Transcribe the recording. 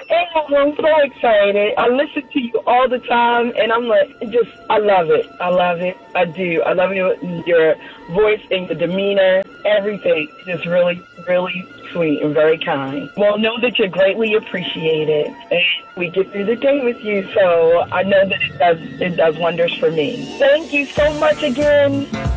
am. I'm so excited. I listen to you all the time, and I'm like, I love it. I love it. I do. I love your voice and your demeanor. Everything. Just really, really sweet and very kind. Well, know that you're greatly appreciated, and we get through the day with you. So I know that it does wonders for me. Thank you so much again.